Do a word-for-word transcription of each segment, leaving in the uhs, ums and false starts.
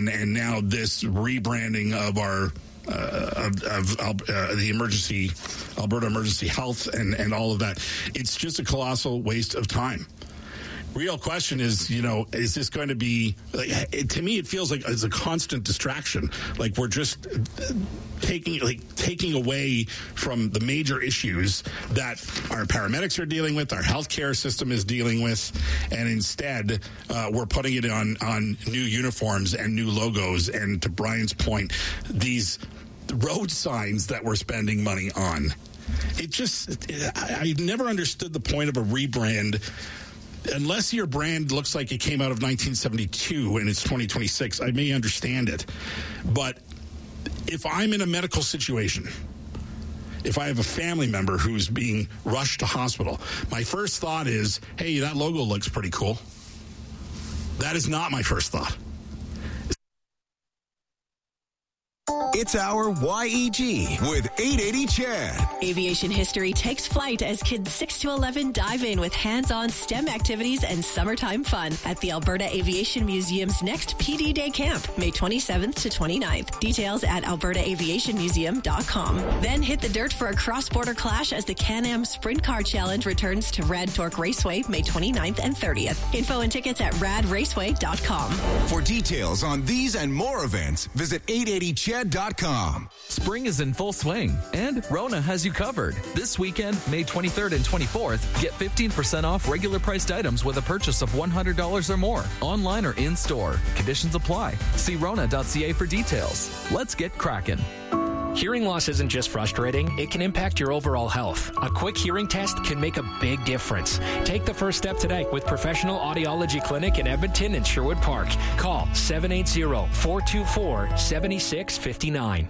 and, and now this rebranding of our uh, of, of uh, the emergency, Alberta Emergency Health and, and all of that. It's just a colossal waste of time. Real question is, you know, is this going to be, like, it, to me, it feels like it's a constant distraction. Like we're just taking, like, taking away from the major issues that our paramedics are dealing with, our healthcare system is dealing with, and instead uh, we're putting it on, on new uniforms and new logos. And to Brian's point, these road signs that we're spending money on. It just, I, I never understood the point of a rebrand. Unless your brand looks like it came out of nineteen seventy-two and it's twenty twenty-six, I may understand it. But if I'm in a medical situation, if I have a family member who's being rushed to hospital, my first thought is, hey, that logo looks pretty cool. That is not my first thought. It's our Y E G with eight eighty Chad. Aviation history takes flight as kids six to eleven dive in with hands-on STEM activities and summertime fun at the Alberta Aviation Museum's next P D Day camp, May twenty-seventh to twenty-ninth. Details at alberta aviation museum dot com. Then hit the dirt for a cross-border clash as the Can-Am Sprint Car Challenge returns to Rad Torque Raceway, May twenty-ninth and thirtieth. Info and tickets at rad raceway dot com. For details on these and more events, visit eight eighty chad dot com. Spring is in full swing, and Rona has you covered. This weekend, May twenty-third and twenty-fourth, get fifteen percent off regular priced items with a purchase of one hundred dollars or more, online or in-store. Conditions apply. See rona dot c a for details. Let's get cracking. Hearing loss isn't just frustrating, it can impact your overall health. A quick hearing test can make a big difference. Take the first step today with Professional Audiology Clinic in Edmonton and Sherwood Park. Call seven eight zero, four two four, seven six five nine.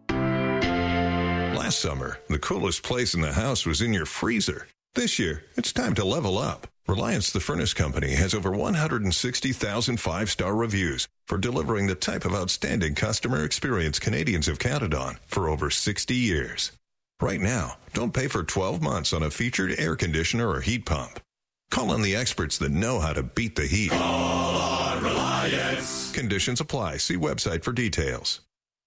Last summer, the coolest place in the house was in your freezer. This year, it's time to level up. Reliance the Furnace Company has over one hundred sixty thousand five-star reviews for delivering the type of outstanding customer experience Canadians have counted on for over sixty years. Right now, don't pay for twelve months on a featured air conditioner or heat pump. Call on the experts that know how to beat the heat. Call on Reliance. Conditions apply. See website for details.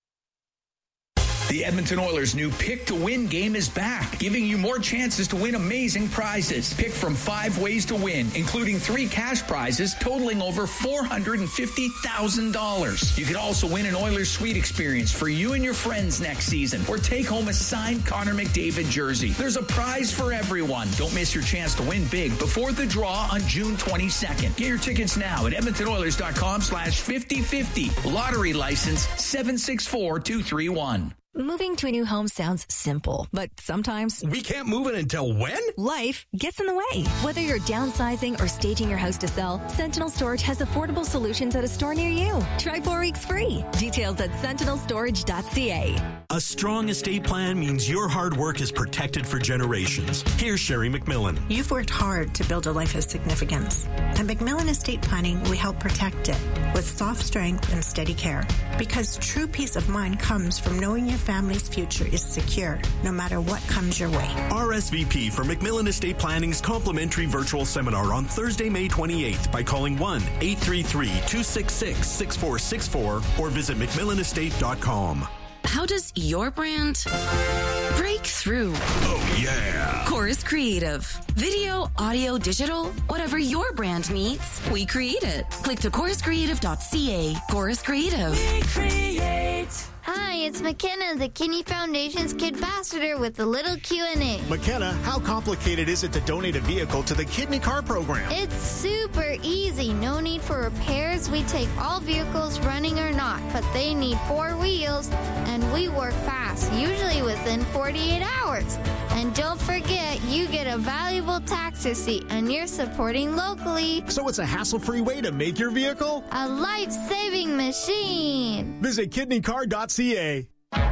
The Edmonton Oilers' new Pick to Win game is back, giving you more chances to win amazing prizes. Pick from five ways to win, including three cash prizes totaling over four hundred fifty thousand dollars. You could also win an Oilers suite experience for you and your friends next season, or take home a signed Connor McDavid jersey. There's a prize for everyone. Don't miss your chance to win big before the draw on June twenty-second. Get your tickets now at edmonton oilers dot com slash fifty fifty. Lottery license seven six four two three one. Moving to a new home sounds simple, but sometimes we can't move it until when? Life gets in the way. Whether you're downsizing or staging your house to sell, Sentinel Storage has affordable solutions at a store near you. Try four weeks free. Details at sentinel storage dot c a. A strong estate plan means your hard work is protected for generations. Here's Sherry McMillan. You've worked hard to build a life of significance. At McMillan Estate Planning, we help protect it with soft strength and steady care. Because true peace of mind comes from knowing your family's future is secure, no matter what comes your way. R S V P for McMillan Estate Planning's complimentary virtual seminar on Thursday, May twenty-eighth by calling one eight three three, two six six, six four six four or visit mcmillan estate dot com. How does your brand break through? Oh, yeah. Chorus Creative. Video, audio, digital, whatever your brand needs, we create it. Click to chorus creative dot c a. Chorus Creative. We create. Hi, it's McKenna, the Kidney Foundation's Kid Ambassador with a little Q and A. McKenna, how complicated is it to donate a vehicle to the Kidney Car Program? It's super easy. No need for repairs. We take all vehicles, running or not, but they need four wheels, and we work fast, usually within forty-eight hours. And don't forget, you get a valuable tax receipt, and you're supporting locally. So it's a hassle-free way to make your vehicle a life-saving machine. Visit kidney car dot c a.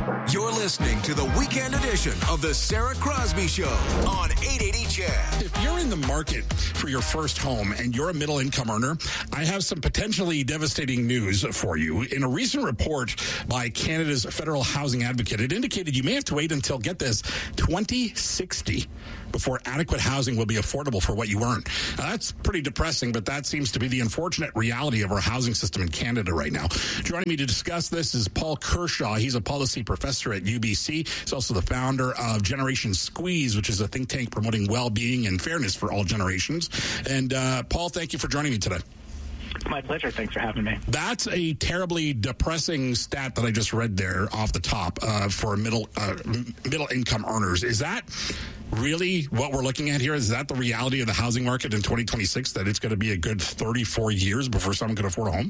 You're listening to the weekend edition of the Sarah Crosby Show on eight eighty C H E D. If you're in the market for your first home and you're a middle income earner, I have some potentially devastating news for you. In a recent report by Canada's Federal Housing Advocate, it indicated you may have to wait until, get this, twenty sixty before adequate housing will be affordable for what you earn. Now, that's pretty depressing, but that seems to be the unfortunate reality of our housing system in Canada right now. Joining me to discuss this is Paul Kershaw. He's a policy professor at U B C. He's also the founder of Generation Squeeze, which is a think tank promoting well-being and fairness for all generations. And uh, Paul, thank you for joining me today. My pleasure. Thanks for having me. That's a terribly depressing stat that I just read there off the top uh, for middle uh, middle income earners. Is that really what we're looking at here? Is that the reality of the housing market in twenty twenty-six, that it's going to be a good thirty-four years before someone can afford a home?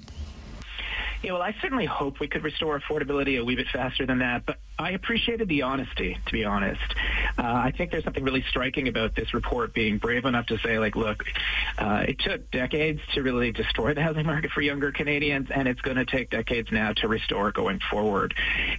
Yeah, well, I certainly hope we could restore affordability a wee bit faster than that, but I appreciated the honesty, to be honest. Uh, I think there's something really striking about this report being brave enough to say, like, look, uh, it took decades to really destroy the housing market for younger Canadians, and it's going to take decades now to restore it going forward.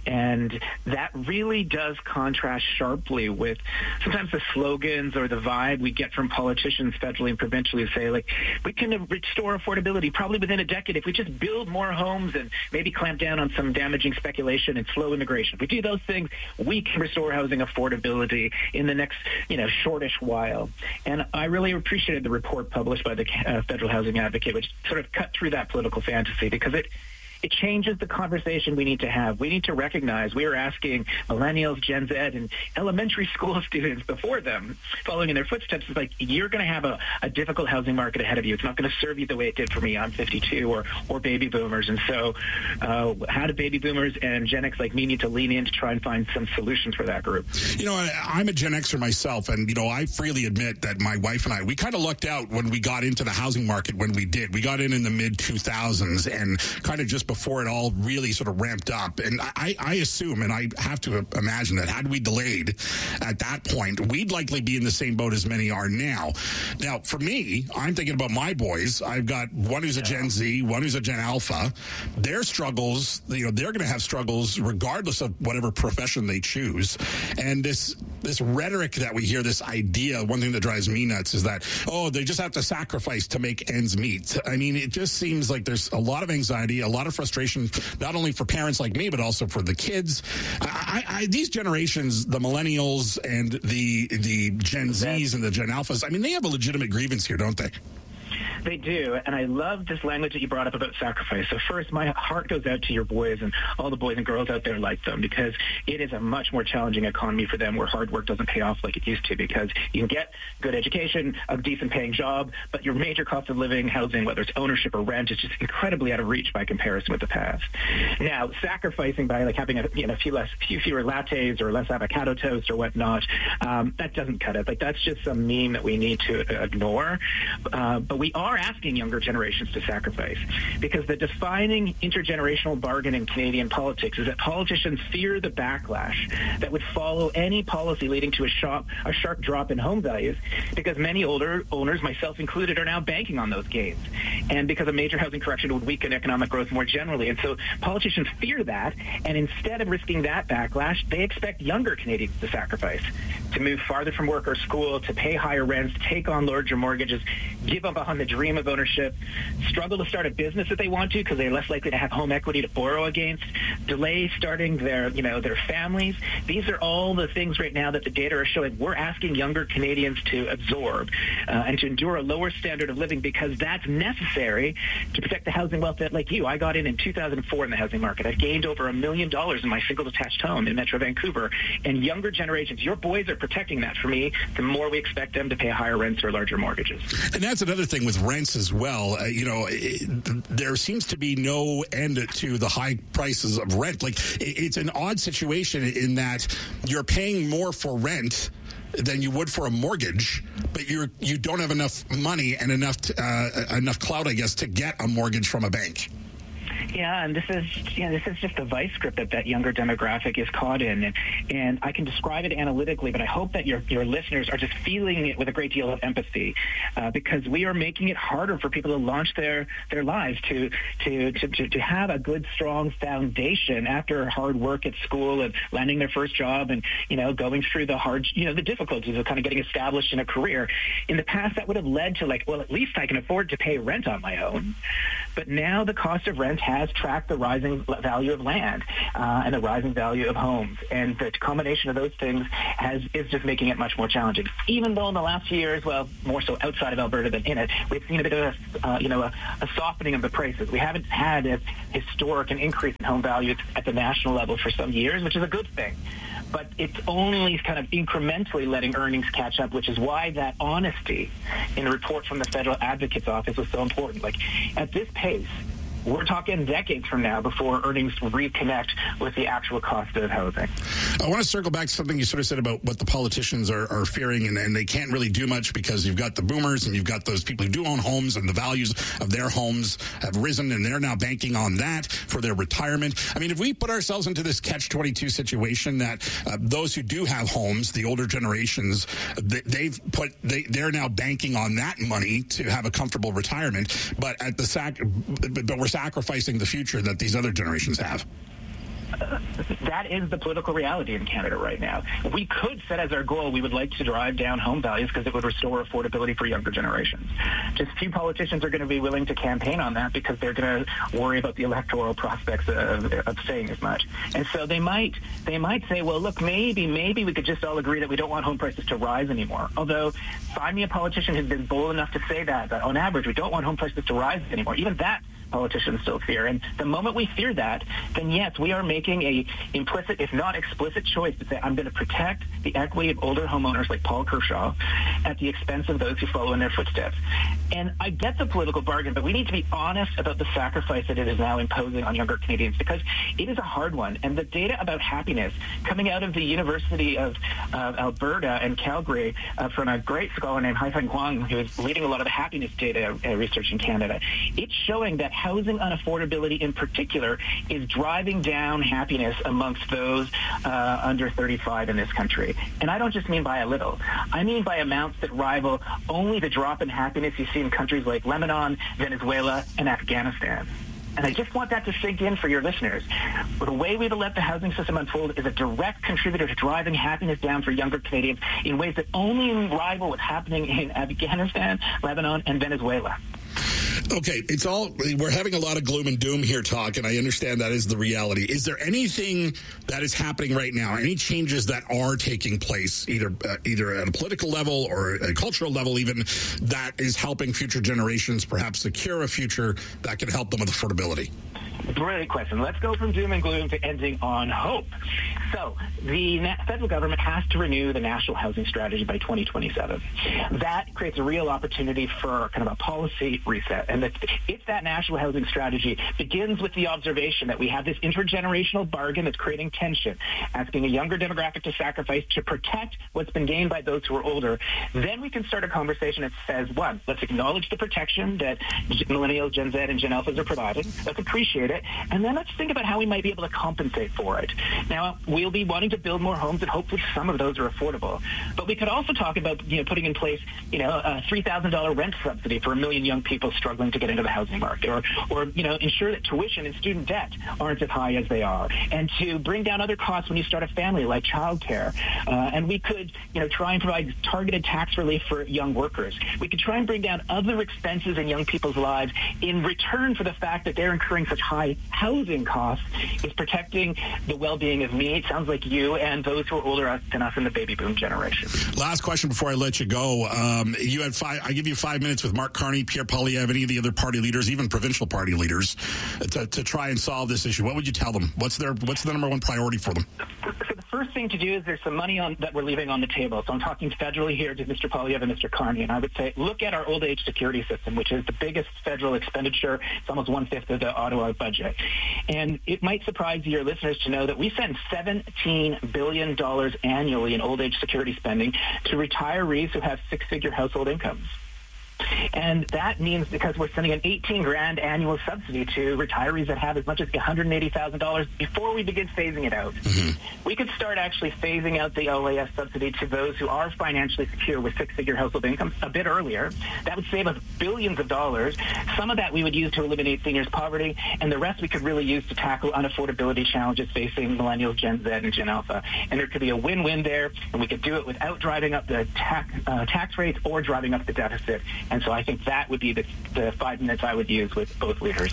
And that really does contrast sharply with sometimes the slogans or the vibe we get from politicians federally and provincially who say, like, we can restore affordability probably within a decade if we just build more homes and maybe clamp down on some damaging speculation and slow immigration. If we do those things, we can restore housing affordability in the next, you know, shortish while. And I really appreciated the report published by the uh, Federal Housing Advocate, which sort of cut through that political fantasy, because it It changes the conversation we need to have. We need to recognize we are asking millennials, Gen Z, and elementary school students before them, following in their footsteps, is like, you're going to have a, a difficult housing market ahead of you. It's not going to serve you the way it did for me. I'm fifty-two, or or baby boomers. And so uh, how do baby boomers and Gen X like me need to lean in to try and find some solutions for that group? You know, I, I'm a Gen Xer myself, and, you know, I freely admit that my wife and I, we kind of lucked out when we got into the housing market when we did. We got in in the mid two thousands and kind of just before it all really sort of ramped up. And I, I assume, and I have to imagine that had we delayed at that point, we'd likely be in the same boat as many are now. Now, for me, I'm thinking about my boys. I've got one who's a Gen Z, one who's a Gen Alpha. Their struggles, you know, they're going to have struggles regardless of whatever profession they choose. And this this rhetoric that we hear, this idea, one thing that drives me nuts is that, oh, they just have to sacrifice to make ends meet. I mean, it just seems like there's a lot of anxiety, a lot of frustration, not only for parents like me, but also for the kids. I, I, these generations, the millennials and the the Gen Zs and the Gen Alphas, I mean, they have a legitimate grievance here, don't they? They do, and I love this language that you brought up about sacrifice. So first, my heart goes out to your boys and all the boys and girls out there like them, because it is a much more challenging economy for them where hard work doesn't pay off like it used to, because you can get good education, a decent paying job, but your major cost of living, housing, whether it's ownership or rent, is just incredibly out of reach by comparison with the past. Now, sacrificing by like having a you know, few less, few fewer lattes or less avocado toast or whatnot, um, that doesn't cut it. Like, that's just some meme that we need to ignore. Uh, but we are asking younger generations to sacrifice, because the defining intergenerational bargain in Canadian politics is that politicians fear the backlash that would follow any policy leading to a sharp, a sharp drop in home values, because many older owners, myself included, are now banking on those gains, and because a major housing correction would weaken economic growth more generally. And so politicians fear that, and instead of risking that backlash, they expect younger Canadians to sacrifice, to move farther from work or school, to pay higher rents, to take on larger mortgages, give up on the dream of ownership, struggle to start a business that they want to because they're less likely to have home equity to borrow against, delay starting their, you know, their families. These are all the things right now that the data are showing we're asking younger Canadians to absorb uh, and to endure a lower standard of living, because that's necessary to protect the housing wealth that, like you, I got in in two thousand four in the housing market. I gained over a million dollars in my single detached home in Metro Vancouver, and younger generations, your boys are protecting that for me. The more we expect them to pay higher rents or larger mortgages. And that's another thing with rents as well. Uh, you know, it, there seems to be no end to the high prices of rent. Like, it, it's an odd situation in that you're paying more for rent than you would for a mortgage, but you're you don't have enough money and enough uh, enough clout, I guess, to get a mortgage from a bank. Yeah, and this is you know, this is just a vice grip that that younger demographic is caught in, and, and I can describe it analytically, but I hope that your your listeners are just feeling it with a great deal of empathy, uh, because we are making it harder for people to launch their, their lives, to, to to to to have a good, strong foundation after hard work at school and landing their first job, and you know going through the hard you know the difficulties of kind of getting established in a career. In the past, that would have led to like, well, at least I can afford to pay rent on my own. But now the cost of rent has tracked the rising value of land uh, and the rising value of homes. And the combination of those things has is just making it much more challenging. Even though in the last few years, well, more so outside of Alberta than in it, we've seen a bit of a, uh, you know, a, a softening of the prices. We haven't had a historic an increase in home values at the national level for some years, which is a good thing. But it's only kind of incrementally letting earnings catch up, which is why that honesty in the report from the Federal Advocate's Office was so important. Like, at this pace, we're talking decades from now before earnings reconnect with the actual cost of housing. I want to circle back to something you sort of said about what the politicians are, are fearing, and, and they can't really do much because you've got the boomers and you've got those people who do own homes, and the values of their homes have risen, and they're now banking on that for their retirement. I mean, if we put ourselves into this catch twenty-two situation that uh, those who do have homes, the older generations, they, they've put, they, they're now banking on that money to have a comfortable retirement, but at the sac, but we're sacrificing the future that these other generations have. Uh, that is the political reality in Canada right now. We could set as our goal, we would like to drive down home values because it would restore affordability for younger generations. Just few politicians are going to be willing to campaign on that because they're going to worry about the electoral prospects of, of saying as much. And so they might they might say, well, look, maybe, maybe we could just all agree that we don't want home prices to rise anymore. Although, find me a politician who's been bold enough to say that, that on average, we don't want home prices to rise anymore. Even that politicians still fear. And the moment we fear that, then yes, we are making a implicit, if not explicit, choice to say, I'm going to protect the equity of older homeowners like Paul Kershaw at the expense of those who follow in their footsteps. And I get the political bargain, but we need to be honest about the sacrifice that it is now imposing on younger Canadians, because it is a hard one. And the data about happiness coming out of the University of uh, Alberta and Calgary uh, from a great scholar named Haifeng Huang, who is leading a lot of the happiness data uh, research in Canada, it's showing that housing unaffordability in particular is driving down happiness amongst those uh, under thirty-five in this country. And I don't just mean by a little. I mean by amounts that rival only the drop in happiness you see in countries like Lebanon, Venezuela, and Afghanistan. And I just want that to sink in for your listeners. The way we've let the housing system unfold is a direct contributor to driving happiness down for younger Canadians in ways that only rival what's happening in Afghanistan, Lebanon, and Venezuela. Okay, it's all, we're having a lot of gloom and doom here talk, and I understand that is the reality. Is there anything that is happening right now, any changes that are taking place, either uh, either at a political level or a cultural level even, that is helping future generations perhaps secure a future that can help them with affordability? Brilliant question. Let's go from doom and gloom to ending on hope. So the na- federal government has to renew the National Housing Strategy by twenty twenty-seven. That creates a real opportunity for kind of a policy reset. And that if that National Housing Strategy begins with the observation that we have this intergenerational bargain that's creating tension, asking a younger demographic to sacrifice to protect what's been gained by those who are older, then we can start a conversation that says, one, let's acknowledge the protection that millennials, Gen Z, and Gen Alphas are providing. Let's appreciate it. And then let's think about how we might be able to compensate for it. Now, we'll be wanting to build more homes, and hopefully some of those are affordable. But we could also talk about, you know, putting in place, you know, a three thousand dollars rent subsidy for a million young people struggling to get into the housing market, or, or, you know, ensure that tuition and student debt aren't as high as they are, and to bring down other costs when you start a family, like childcare. Uh, and we could, you know, try and provide targeted tax relief for young workers. We could try and bring down other expenses in young people's lives in return for the fact that they're incurring such high housing costs is protecting the well-being of me, it sounds like you, and those who are older than us in the baby boom generation. Last question before I let you go. Um, you had five. I give you five minutes with Mark Carney, Pierre Poilievre, any of the other party leaders, even provincial party leaders, to, to try and solve this issue. What would you tell them? What's their What's the number one priority for them? So the first thing to do is there's some money on that we're leaving on the table. So I'm talking federally here to Mister Poilievre and Mister Carney, and I would say look at our old age security system, which is the biggest federal expenditure. It's almost one-fifth of the Ottawa budget. And it might surprise your listeners to know that we spend seventeen billion dollars annually in old age security spending to retirees who have six-figure household incomes. And that means because we're sending an eighteen grand annual subsidy to retirees that have as much as one hundred eighty thousand dollars before we begin phasing it out. Mm-hmm. We could start actually phasing out the O A S subsidy to those who are financially secure with six-figure household incomes a bit earlier. That would save us billions of dollars. Some of that we would use to eliminate seniors' poverty, and the rest we could really use to tackle unaffordability challenges facing millennials, Gen Z, and Gen Alpha. And there could be a win-win there, and we could do it without driving up the tax, uh, tax rates or driving up the deficit. And so I think that would be the, the five minutes I would use with both leaders.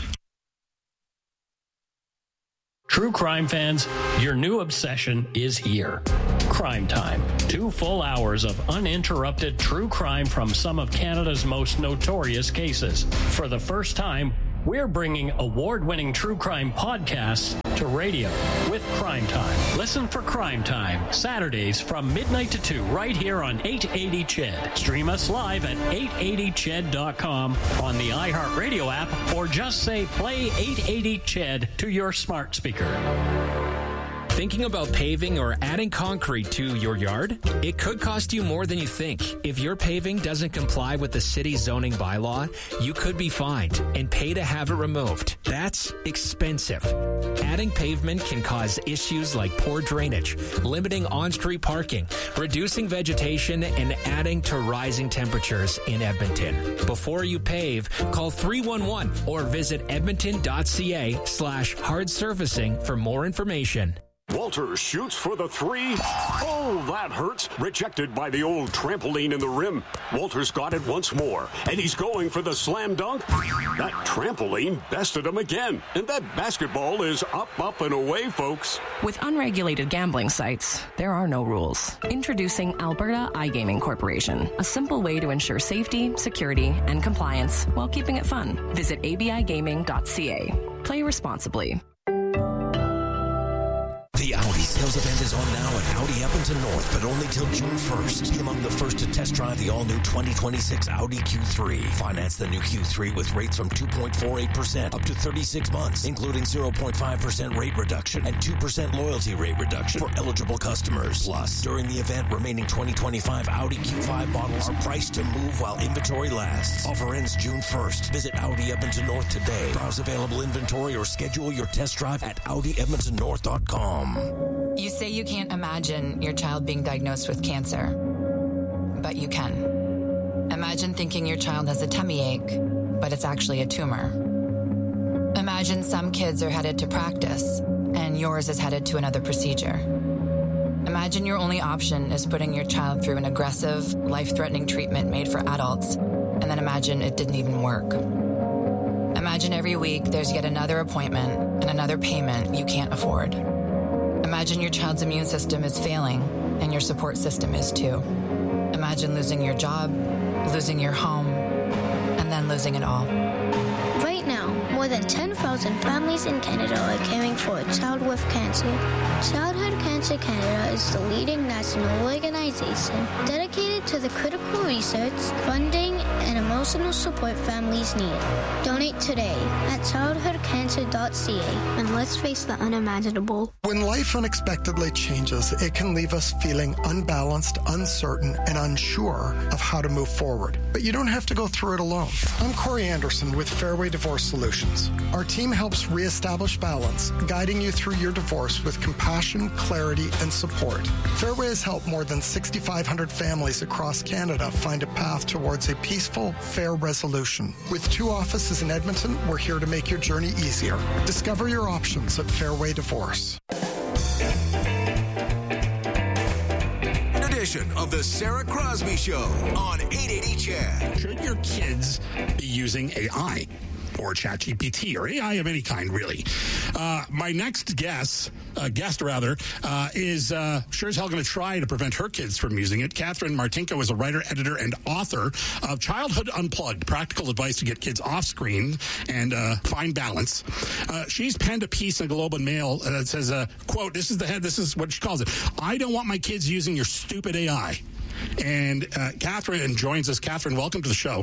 True crime fans, your new obsession is here. Crime Time. Two full hours of uninterrupted true crime from some of Canada's most notorious cases. For the first time, we're bringing award-winning true crime podcasts to radio with Crime Time. Listen for Crime Time, Saturdays from midnight to two, right here on eight eighty C H E D. Stream us live at eight eighty C H E D dot com on the iHeartRadio app, or just say play eight eighty C H E D to your smart speaker. Thinking about paving or adding concrete to your yard? It could cost you more than you think. If your paving doesn't comply with the city zoning bylaw, you could be fined and pay to have it removed. That's expensive. Adding pavement can cause issues like poor drainage, limiting on-street parking, reducing vegetation, and adding to rising temperatures in Edmonton. Before you pave, call three one one or visit edmonton.ca slash hard surfacing for more information. Walter shoots for the three. Oh, that hurts. Rejected by the old trampoline in the rim. Walter's got it once more, and he's going for the slam dunk. That trampoline bested him again, and that basketball is up, up, and away, folks. With unregulated gambling sites, there are no rules. Introducing Alberta iGaming Corporation, a simple way to ensure safety, security, and compliance while keeping it fun. Visit a b i gaming dot c a. Play responsibly. The Audi sales event is on now at Audi Edmonton North, but only till June first. Be among the first to test drive the all-new twenty twenty-six Audi Q three. Finance the new Q three with rates from two point four eight percent up to thirty-six months, including zero point five percent rate reduction and two percent loyalty rate reduction for eligible customers. Plus, during the event, remaining twenty twenty-five Audi Q five models are priced to move while inventory lasts. Offer ends June first. Visit Audi Edmonton North today. Browse available inventory or schedule your test drive at audi edmonton north dot com. You say you can't imagine your child being diagnosed with cancer, but you can. Imagine thinking your child has a tummy ache, but it's actually a tumor. Imagine some kids are headed to practice, and yours is headed to another procedure. Imagine your only option is putting your child through an aggressive, life-threatening treatment made for adults, and then imagine it didn't even work. Imagine every week there's yet another appointment and another payment you can't afford. Imagine your child's immune system is failing, and your support system is too. Imagine losing your job, losing your home, and then losing it all. Right now, more than ten thousand families in Canada are caring for a child with cancer. Childhood Cancer Canada is the leading national organization dedicated to the critical research, funding, and emotional support families need. Donate today at childhood cancer dot c a, and let's face the unimaginable. When life unexpectedly changes, it can leave us feeling unbalanced, uncertain, and unsure of how to move forward. But you don't have to go through it alone. I'm Corey Anderson with Fairway Divorce Solutions. Our team helps reestablish balance, guiding you through your divorce with compassion, clarity, and support. Fairway has helped more than six thousand five hundred families across Canada find a path towards a peaceful, fair resolution. With two offices in Edmonton, we're here to make your journey easier. Discover your options at Fairway Divorce. Edition of the Sarah Crosby Show on eight eighty C H E D. Should your kids be using A I or ChatGPT or A I of any kind, really? Uh, my next guest, uh, guest rather, uh, is uh, sure as hell going to try to prevent her kids from using it. Catherine Martinko is a writer, editor, and author of Childhood Unplugged, Practical Advice to Get Kids Off Screen and uh, Find Balance. Uh, she's penned a piece in Globe and Mail that says, uh, quote, this is the head, this is what she calls it, I don't want my kids using your stupid A I. And uh, Catherine joins us. Catherine, welcome to the show.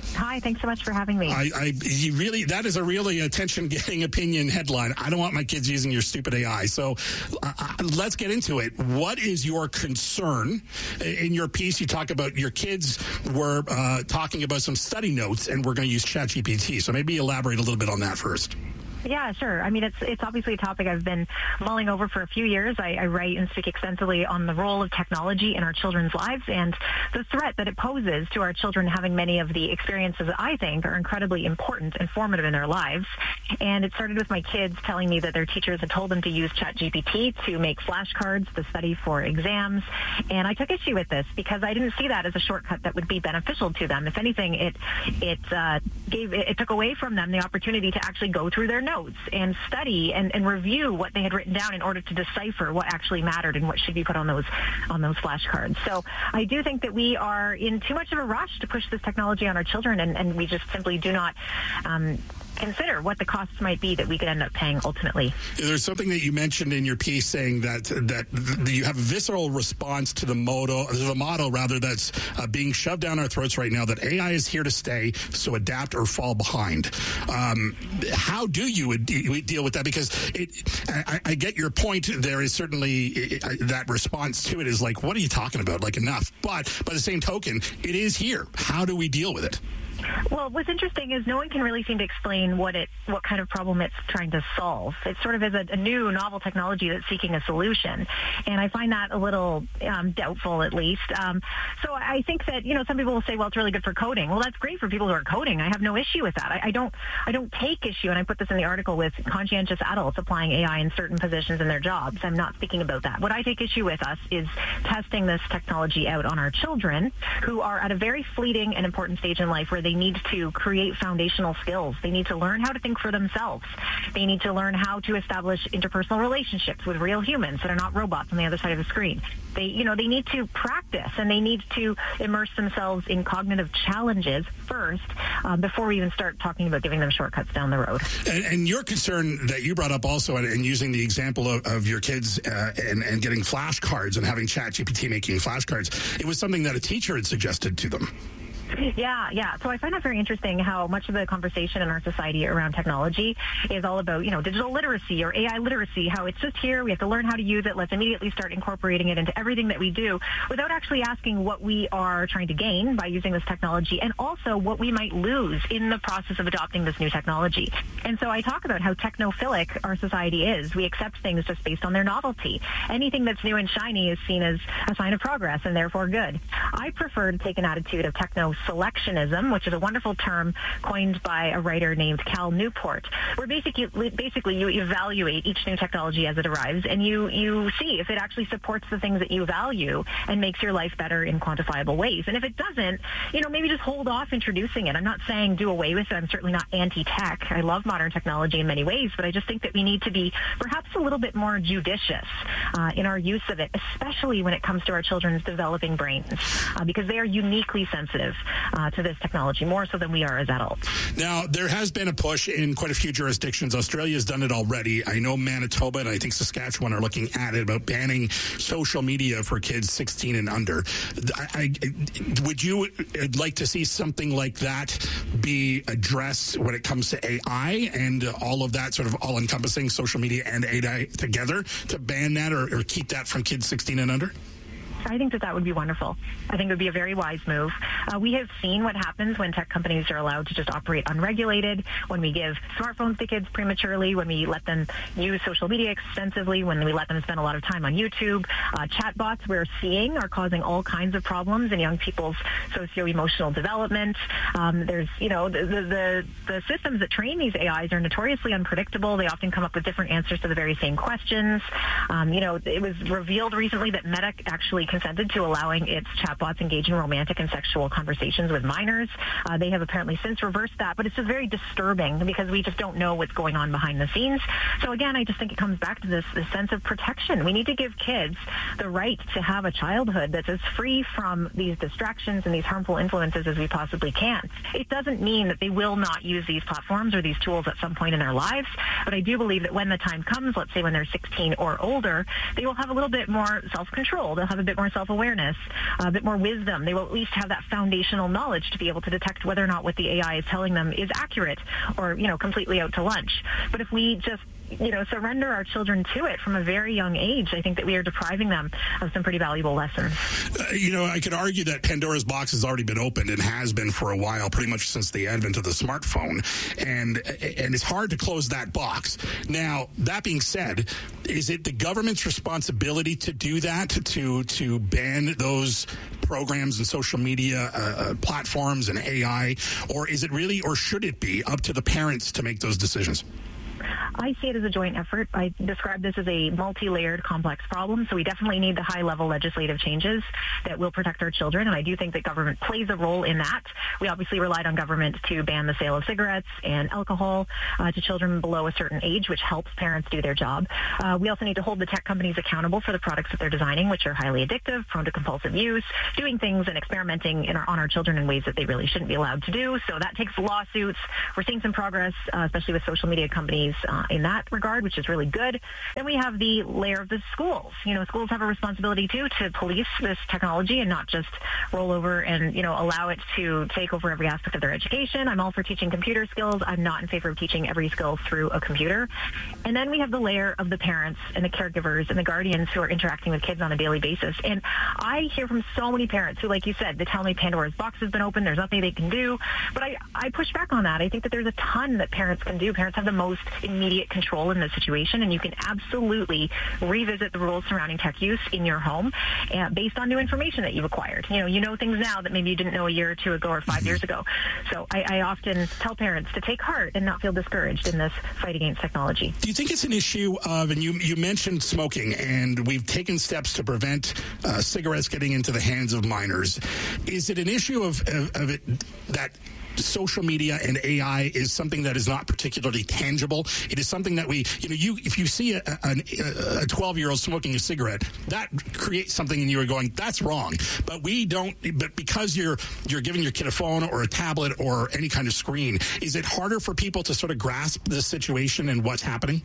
Hi, thanks so much for having me. I, I you really that is a really attention-getting opinion headline. I don't want my kids using your stupid A I. So uh, let's get into it. What is your concern? In your piece, you talk about your kids were uh, talking about some study notes, and we're going to use ChatGPT. So maybe elaborate a little bit on that first. Yeah, sure. I mean, it's it's obviously a topic I've been mulling over for a few years. I, I write and speak extensively on the role of technology in our children's lives and the threat that it poses to our children having many of the experiences that I think are incredibly important and formative in their lives. And it started with my kids telling me that their teachers had told them to use ChatGPT to make flashcards to study for exams. And I took issue with this because I didn't see that as a shortcut that would be beneficial to them. If anything, it it uh, gave it, it took away from them the opportunity to actually go through their notes notes and study and, and review what they had written down in order to decipher what actually mattered and what should be put on those on those flashcards. So I do think that we are in too much of a rush to push this technology on our children, and, and we just simply do not um, consider what the costs might be that we could end up paying ultimately. There's something that you mentioned in your piece saying that that you have a visceral response to the motto, the motto rather, that's uh, being shoved down our throats right now, that A I is here to stay, so adapt or fall behind. Um, how do you deal with that? Because it, I, I get your point. There is certainly it, that response to it is like, what are you talking about? Like, enough. But by the same token, it is here. How do we deal with it? Well, what's interesting is no one can really seem to explain what it, what kind of problem it's trying to solve. It sort of is a, a new, novel technology that's seeking a solution, and I find that a little um, doubtful, at least. Um, so I think that, you know, some people will say, well, it's really good for coding. Well, that's great for people who are coding. I have no issue with that. I, I don't, I don't take issue, and I put this in the article, with conscientious adults applying A I in certain positions in their jobs. I'm not speaking about that. What I take issue with us is testing this technology out on our children, who are at a very fleeting and important stage in life where they need to create foundational skills. They need to learn how to think for themselves. They need to learn how to establish interpersonal relationships with real humans that are not robots on the other side of the screen. They, you know, they need to practice, and they need to immerse themselves in cognitive challenges first uh, before we even start talking about giving them shortcuts down the road. And, and your concern that you brought up also, and, and using the example of, of your kids uh, and, and getting flashcards and having ChatGPT making flashcards, it was something that a teacher had suggested to them. Yeah, yeah. So I find that very interesting, how much of the conversation in our society around technology is all about, you know, digital literacy or A I literacy, how it's just here, we have to learn how to use it, let's immediately start incorporating it into everything that we do, without actually asking what we are trying to gain by using this technology, and also what we might lose in the process of adopting this new technology. And so I talk about how technophilic our society is. We accept things just based on their novelty. Anything that's new and shiny is seen as a sign of progress and therefore good. I prefer to take an attitude of techno selectionism, which is a wonderful term coined by a writer named Cal Newport, where basically basically you evaluate each new technology as it arrives, and you you see if it actually supports the things that you value and makes your life better in quantifiable ways. And if it doesn't, you know, maybe just hold off introducing it. I'm not saying do away with it. I'm certainly not anti-tech. I love modern technology in many ways, but I just think that we need to be perhaps a little bit more judicious uh, in our use of it, especially when it comes to our children's developing brains, uh, because they are uniquely sensitive Uh, to this technology, more so than we are as adults. Now, there has been a push in quite a few jurisdictions. Australia has done it already. I know Manitoba and I think Saskatchewan are looking at it, about banning social media for kids sixteen and under. I, I, would you like to see something like that be addressed when it comes to A I and all of that, sort of all-encompassing social media and A I together, to ban that or, or keep that from kids sixteen and under? I think that that would be wonderful. I think it would be a very wise move. Uh, we have seen what happens when tech companies are allowed to just operate unregulated, when we give smartphones to kids prematurely, when we let them use social media extensively, when we let them spend a lot of time on YouTube. Uh, chatbots we're seeing are causing all kinds of problems in young people's socio-emotional development. Um, there's, you know, the, the, the systems that train these A Is are notoriously unpredictable. They often come up with different answers to the very same questions. Um, you know, it was revealed recently that Meta actually consented to allowing its chatbots engage in romantic and sexual conversations with minors. Uh, they have apparently since reversed that, but it's just very disturbing because we just don't know what's going on behind the scenes. So again, I just think it comes back to this, this sense of protection. We need to give kids the right to have a childhood that's as free from these distractions and these harmful influences as we possibly can. It doesn't mean that they will not use these platforms or these tools at some point in their lives, but I do believe that when the time comes, let's say when they're sixteen or older, they will have a little bit more self-control. They'll have a bit more more self-awareness, a bit more wisdom. They will at least have that foundational knowledge to be able to detect whether or not what the A I is telling them is accurate or, you know, completely out to lunch. But if we just you know, surrender our children to it from a very young age, I think that we are depriving them of some pretty valuable lessons. Uh, you know, I could argue that Pandora's box has already been opened and has been for a while, pretty much since the advent of the smartphone. And, and it's hard to close that box. Now, that being said, is it the government's responsibility to do that, to, to ban those programs and social media uh, platforms and A I? Or is it really, or should it be up to the parents to make those decisions? I see it as a joint effort. I describe this as a multi-layered, complex problem, so we definitely need the high-level legislative changes that will protect our children, and I do think that government plays a role in that. We obviously relied on government to ban the sale of cigarettes and alcohol uh, to children below a certain age, which helps parents do their job. Uh, we also need to hold the tech companies accountable for the products that they're designing, which are highly addictive, prone to compulsive use, doing things and experimenting in our, on our children in ways that they really shouldn't be allowed to do. So that takes lawsuits. We're seeing some progress, uh, especially with social media companies uh, in that regard, which is really good. Then we have the layer of the schools. You know, schools have a responsibility, too, to police this technology and not just roll over and, you know, allow it to take over every aspect of their education. I'm all for teaching computer skills. I'm not in favor of teaching every skill through a computer. And then we have the layer of the parents and the caregivers and the guardians who are interacting with kids on a daily basis. And I hear from so many parents who, like you said, they tell me Pandora's box has been opened. There's nothing they can do. But I, I push back on that. I think that there's a ton that parents can do. Parents have the most immediate control in this situation, and you can absolutely revisit the rules surrounding tech use in your home uh, based on new information that you've acquired. You know, you know things now that maybe you didn't know a year or two ago or five years ago. So I, I often tell parents to take heart and not feel discouraged in this fight against technology. Do you think it's an issue of, and you, you mentioned smoking, and we've taken steps to prevent uh, cigarettes getting into the hands of minors. Is it an issue of, of, of it that social media and A I is something that is not particularly tangible? It is something that we, you know, you if you see a, a, a twelve-year-old smoking a cigarette, that creates something in you going, that's wrong. But we don't, but because you're you're giving your kid a phone or a tablet or any kind of screen, is it harder for people to sort of grasp the situation and what's happening?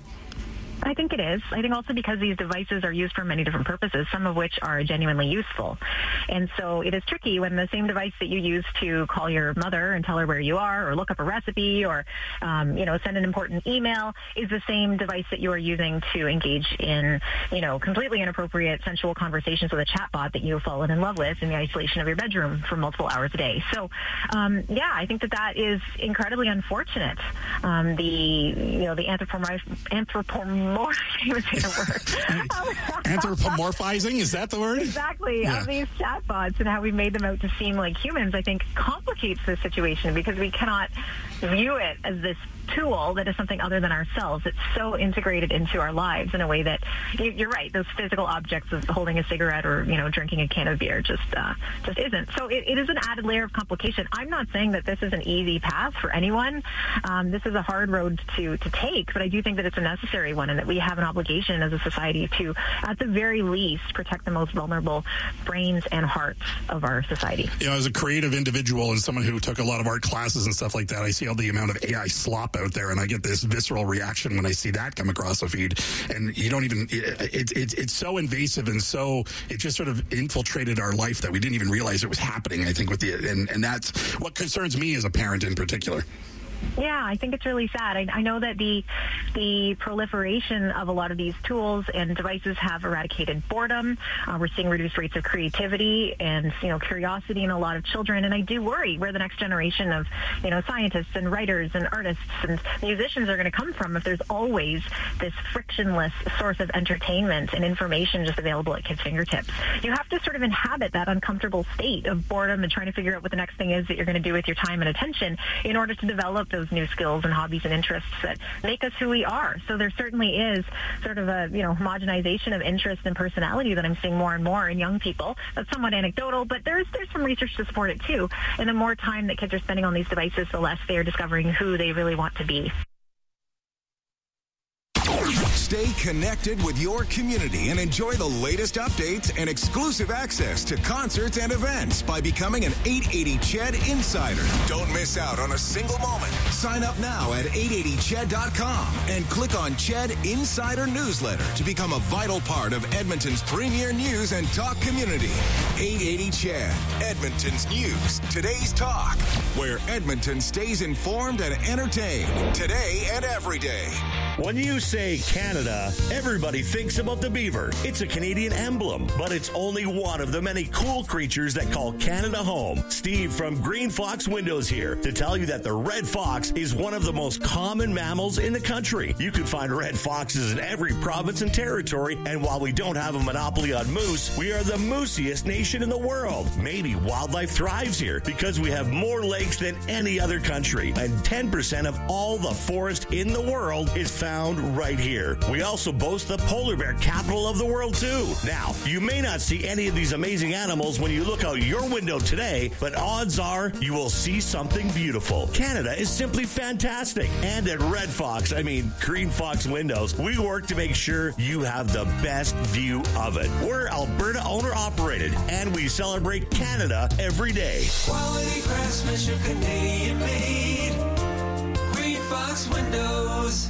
I think it is. I think also because these devices are used for many different purposes, some of which are genuinely useful. And so it is tricky when the same device that you use to call your mother and tell her where you are or look up a recipe or, um, you know, send an important email is the same device that you are using to engage in, you know, completely inappropriate sensual conversations with a chatbot that you have fallen in love with in the isolation of your bedroom for multiple hours a day. So, um, yeah, I think that that is incredibly unfortunate. Um, the, you know, the anthropomorph- anthropomorph- More, I would say the word. Anthropomorphizing, is that the word? Exactly. Yeah. Of these chatbots and how we made them out to seem like humans, I think complicates the situation because we cannot view it as this tool that is something other than ourselves. It's so integrated into our lives in a way that you're right. Those physical objects of holding a cigarette or, you know, drinking a can of beer just uh, just isn't. So it, it is an added layer of complication. I'm not saying that this is an easy path for anyone. Um, this is a hard road to to take, but I do think that it's a necessary one and that we have an obligation as a society to, at the very least, protect the most vulnerable brains and hearts of our society. You know, as a creative individual and someone who took a lot of art classes and stuff like that, I see all the amount of A I slop out there, and I get this visceral reaction when I see that come across the feed. And you don't even, it, it, it's so invasive and so, it just sort of infiltrated our life that we didn't even realize it was happening, I think, with the, and, and that's what concerns me as a parent in particular. Yeah, I think it's really sad. I, I know that the the proliferation of a lot of these tools and devices have eradicated boredom. Uh, we're seeing reduced rates of creativity and, you know, curiosity in a lot of children. And I do worry where the next generation of, you know, scientists and writers and artists and musicians are going to come from if there's always this frictionless source of entertainment and information just available at kids' fingertips. You have to sort of inhabit that uncomfortable state of boredom and trying to figure out what the next thing is that you're going to do with your time and attention in order to develop those new skills and hobbies and interests that make us who we are. So there certainly is sort of a, you know, homogenization of interest and personality that I'm seeing more and more in young people. That's somewhat anecdotal, but there's there's some research to support it too. And the more time that kids are spending on these devices, the less they are discovering who they really want to be. Stay connected with your community and enjoy the latest updates and exclusive access to concerts and events by becoming an eight eighty C H E D Insider. Don't miss out on a single moment. Sign up now at eight eighty ched dot com and click on Ched Insider Newsletter to become a vital part of Edmonton's premier news and talk community. eight eighty Ched, Edmonton's news, today's talk, where Edmonton stays informed and entertained today and every day. When you say Canada, everybody thinks about the beaver. It's a Canadian emblem, but it's only one of the many cool creatures that call Canada home. Steve from Green Fox Windows here to tell you that the red fox is one of the most common mammals in the country. You can find red foxes in every province and territory, and while we don't have a monopoly on moose, we are the moosiest nation in the world. Maybe wildlife thrives here because we have more lakes than any other country, and ten percent of all the forest in the world is found right here. We also boast the polar bear capital of the world, too. Now, you may not see any of these amazing animals when you look out your window today, but odds are you will see something beautiful. Canada is simply fantastic. And at Red Fox, I mean Green Fox Windows, we work to make sure you have the best view of it. We're Alberta owner-operated, and we celebrate Canada every day. Quality craftsmanship, Canadian made. Green Fox Windows.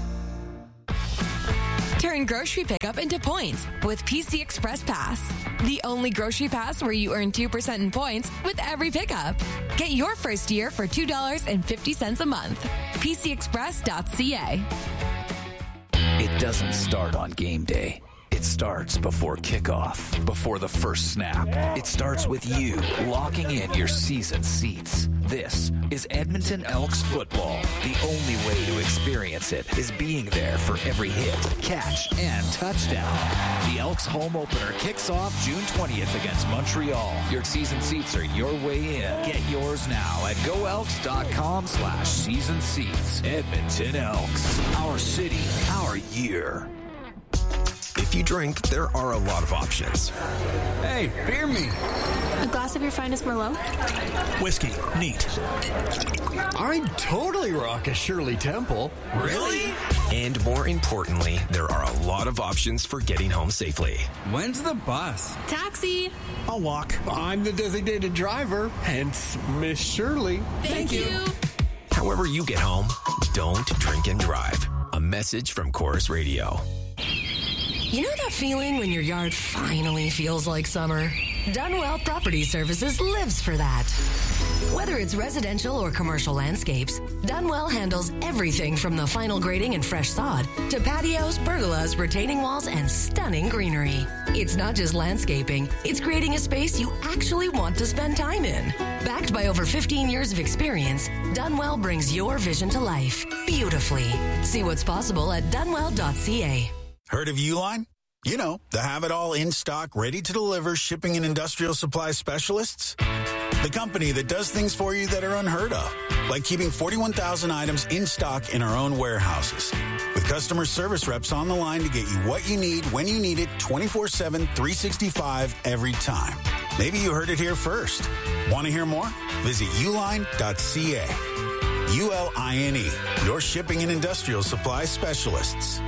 Turn grocery pickup into points with P C Express Pass. The only grocery pass where you earn two percent in points with every pickup. Get your first year for two dollars and fifty cents a month. P C express dot c a. It doesn't start on game day. It starts before kickoff, before the first snap. It starts with you locking in your season seats. This is Edmonton Elks football. The only way to experience it is being there for every hit, catch, and touchdown. The Elks home opener kicks off June twentieth against Montreal. Your season seats are your way in. Get yours now at go elks dot com slash season seats. Edmonton Elks. Our city, our year. If you drink, there are a lot of options. Hey, beer me. A glass of your finest Merlot? Whiskey. Neat. I'd totally rock a Shirley Temple. Really? And more importantly, there are a lot of options for getting home safely. When's the bus? Taxi. I'll walk. I'm the designated driver, hence Miss Shirley. Thank, Thank you. you. However you get home, don't drink and drive. A message from Chorus Radio. You know that feeling when your yard finally feels like summer? Dunwell Property Services lives for that. Whether it's residential or commercial landscapes, Dunwell handles everything from the final grading and fresh sod to patios, pergolas, retaining walls, and stunning greenery. It's not just landscaping, it's creating a space you actually want to spend time in. Backed by over fifteen years of experience, Dunwell brings your vision to life beautifully. See what's possible at dunwell dot c a. Heard of Uline? You know, the have-it-all in-stock, ready-to-deliver shipping and industrial supply specialists. The company that does things for you that are unheard of, like keeping forty-one thousand items in stock in our own warehouses. With customer service reps on the line to get you what you need, when you need it, twenty-four seven, three sixty-five, every time. Maybe you heard it here first. Want to hear more? Visit uline dot c a. U L I N E, your shipping and industrial supply specialists.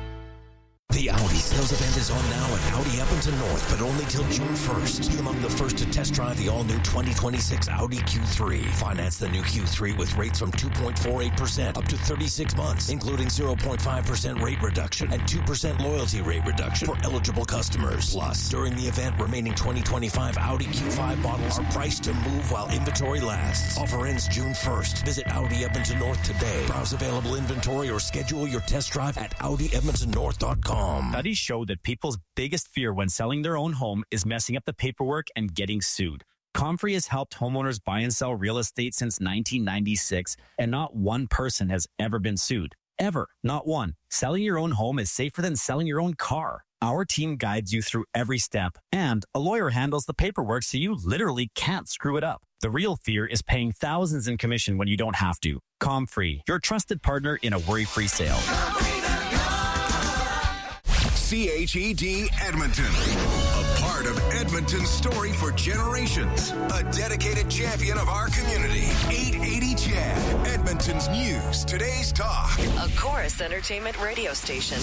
The Audi sales event is on now at Audi Edmonton North, but only till June first. Be among the first to test drive the all-new twenty twenty-six Audi Q three. Finance the new Q three with rates from two point four eight percent up to thirty-six months, including zero point five percent rate reduction and two percent loyalty rate reduction for eligible customers. Plus, during the event, remaining twenty twenty-five Audi Q five models are priced to move while inventory lasts. Offer ends June first. Visit Audi Edmonton North today. Browse available inventory or schedule your test drive at audi edmonton north dot com. Studies show that people's biggest fear when selling their own home is messing up the paperwork and getting sued. Comfrey has helped homeowners buy and sell real estate since nineteen ninety-six, and not one person has ever been sued. Ever. Not one. Selling your own home is safer than selling your own car. Our team guides you through every step, and a lawyer handles the paperwork so you literally can't screw it up. The real fear is paying thousands in commission when you don't have to. Comfrey, your trusted partner in a worry-free sale. C H E D Edmonton, a part of Edmonton's story for generations, a dedicated champion of our community. eight eighty C H E D, Edmonton's news, today's talk. A Chorus Entertainment radio station.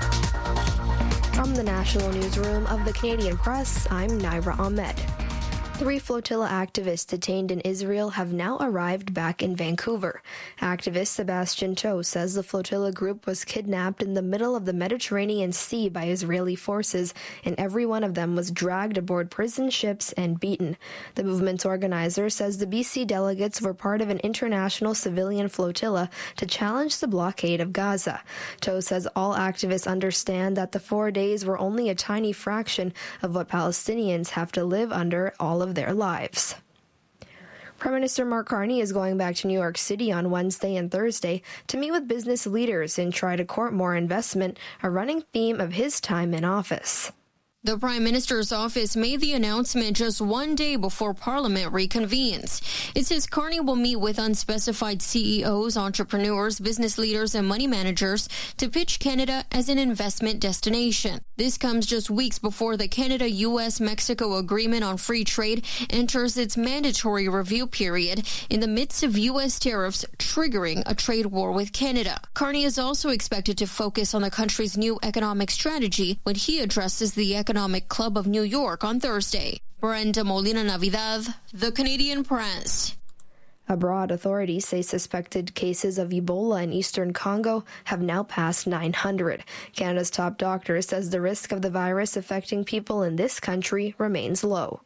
From the National Newsroom of the Canadian Press, I'm Naira Ahmed. Three flotilla activists detained in Israel have now arrived back in Vancouver. Activist Sebastian Cho says the flotilla group was kidnapped in the middle of the Mediterranean Sea by Israeli forces, and every one of them was dragged aboard prison ships and beaten. The movement's organizer says the B C delegates were part of an international civilian flotilla to challenge the blockade of Gaza. Cho says all activists understand that the four days were only a tiny fraction of what Palestinians have to live under all of their lives. Prime Minister Mark Carney is going back to New York City on Wednesday and Thursday to meet with business leaders and try to court more investment, a running theme of his time in office. The Prime Minister's office made the announcement just one day before Parliament reconvenes. It says Carney will meet with unspecified C E Os, entrepreneurs, business leaders, and money managers to pitch Canada as an investment destination. This comes just weeks before the Canada-U S Mexico Agreement on Free Trade enters its mandatory review period in the midst of U S tariffs triggering a trade war with Canada. Carney is also expected to focus on the country's new economic strategy when he addresses the Economic Club of New York on Thursday. Brenda Molina Navidad, The Canadian Press. Abroad, authorities say suspected cases of Ebola in eastern Congo have now passed nine hundred. Canada's top doctor says the risk of the virus affecting people in this country remains low.